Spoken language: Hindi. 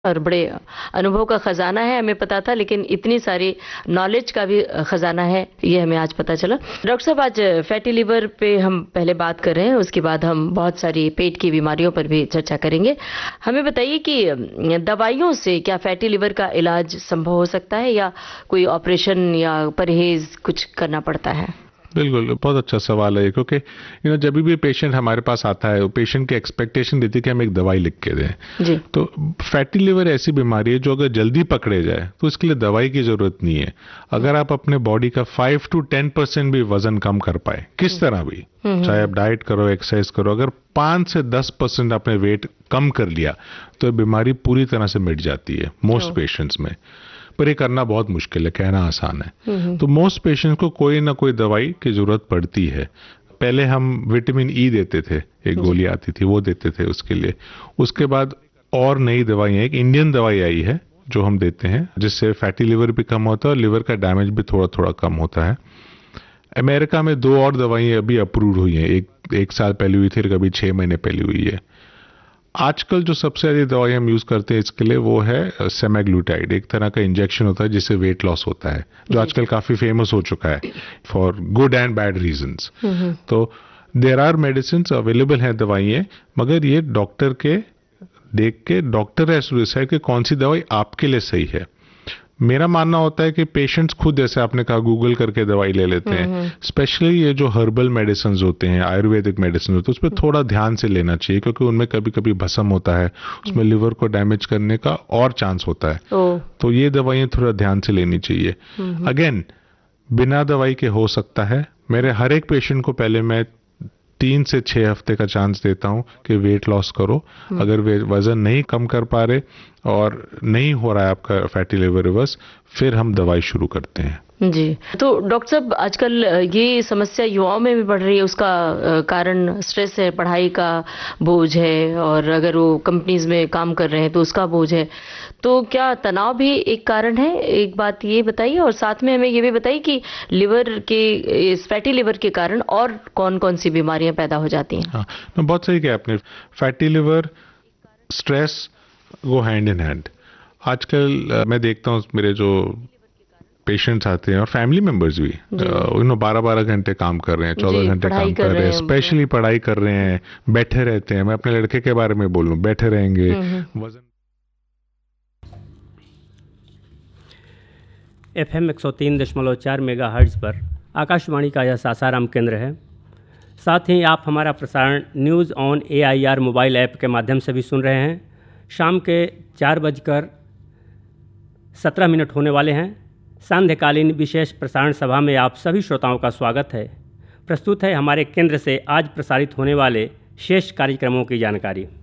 और बड़े अनुभव का खजाना है, हमें पता था, लेकिन इतनी सारी नॉलेज का भी खजाना है, ये हमें आज पता चला। डॉक्टर साहब, आज फैटी लिवर पे हम पहले बात कर रहे हैं, उसके बाद हम बहुत सारी पेट की बीमारियों पर भी चर्चा करेंगे। हमें बताइए कि दवाइयों से क्या फैटी लिवर का इलाज संभव हो सकता है, या कोई ऑपरेशन या परहेज कुछ करना पड़ता है? बिल्कुल, बहुत अच्छा सवाल है, क्योंकि जब भी पेशेंट हमारे पास आता है, पेशेंट की एक्सपेक्टेशन रहती है कि हम एक दवाई लिख के दें। जी। तो फैटी लिवर ऐसी बीमारी है जो अगर जल्दी पकड़े जाए तो इसके लिए दवाई की जरूरत नहीं है। अगर आप अपने बॉडी का 5 to 10% भी वजन कम कर पाए, किस तरह भी, चाहे आप डाइट करो, एक्सरसाइज करो, अगर 5 से 10% आपने वेट कम कर लिया तो बीमारी पूरी तरह से मिट जाती है मोस्ट पेशेंट्स में। पर ये करना बहुत मुश्किल है, कहना आसान है। तो मोस्ट पेशेंट्स को कोई ना कोई दवाई की जरूरत पड़ती है। पहले हम विटामिन ई देते थे, एक गोली आती थी, वो देते थे उसके लिए। उसके बाद और नई दवाइयां, एक इंडियन दवाई आई है जो हम देते हैं, जिससे फैटी लिवर भी कम होता है और लिवर का डैमेज भी थोड़ा थोड़ा कम होता है। अमेरिका में 2 और दवाइयां अभी अप्रूव हुई हैं, एक साल पहले हुई थी, कभी 6 महीने पहले हुई है। आजकल जो सबसे अधिक दवाई हम यूज करते हैं इसके लिए वो है सेमाग्लूटाइड, एक तरह का इंजेक्शन होता है जिससे वेट लॉस होता है, जो आजकल काफी फेमस हो चुका है for good and bad reasons. तो देयर आर मेडिसिन अवेलेबल हैं, दवाइयाँ, मगर ये डॉक्टर के देख के डॉक्टर हैज टू डिसाइड कि कौन सी दवाई आपके लिए सही है। मेरा मानना होता है कि पेशेंट्स खुद, जैसे आपने कहा, गूगल करके दवाई ले लेते हैं। स्पेशली ये जो हर्बल मेडिसिन होते हैं, आयुर्वेदिक मेडिसिन होते हैं, उस पर थोड़ा ध्यान से लेना चाहिए, क्योंकि उनमें कभी कभी भस्म होता है, उसमें लिवर को डैमेज करने का और चांस होता है। तो ये दवाइयां थोड़ा ध्यान से लेनी चाहिए। अगेन, बिना दवाई के हो सकता है। मेरे हर एक पेशेंट को पहले मैं 3 से 6 हफ्ते का चांस देता हूं कि वेट लॉस करो। अगर वे वजन नहीं कम कर पा रहे और नहीं हो रहा है आपका फैटी लिवर रिवर्स, फिर हम दवाई शुरू करते हैं। जी। तो डॉक्टर साहब, आजकल ये समस्या युवाओं में भी बढ़ रही है। उसका कारण स्ट्रेस है, पढ़ाई का बोझ है, और अगर वो कंपनीज में काम कर रहे हैं तो उसका बोझ है। तो क्या तनाव भी एक कारण है? एक बात ये बताइए, और साथ में हमें ये भी बताइए कि लिवर के, इस फैटी लिवर के कारण और कौन कौन सी बीमारियां पैदा हो जाती हैं? हाँ, बहुत सही कहा आपने। Fatty liver, stress go hand in hand. आजकल मैं देखता हूँ मेरे जो पेशेंट्स आते हैं और फैमिली मेंबर्स भी, 12-12 घंटे काम कर रहे हैं, 14 घंटे काम कर रहे हैं, स्पेशली पढ़ाई कर रहे हैं, बैठे रहते हैं। मैं अपने लड़के के बारे में बोलूं, बैठे रहेंगे, वजन। FM 103.4 मेगाहर्ट्ज पर आकाशवाणी का यह सासाराम केंद्र है। साथ ही आप हमारा प्रसारण news on AIR mobile app के माध्यम से भी सुन रहे हैं। शाम के 4:17 होने वाले हैं। सांध्यकालीन विशेष प्रसारण सभा में आप सभी श्रोताओं का स्वागत है। प्रस्तुत है हमारे केंद्र से आज प्रसारित होने वाले शेष कार्यक्रमों की जानकारी।